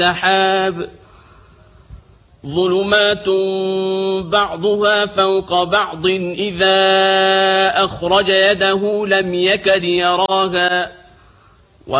السحاب ظلمات بعضها فوق بعض إذا أخرج يده لم يكد يراها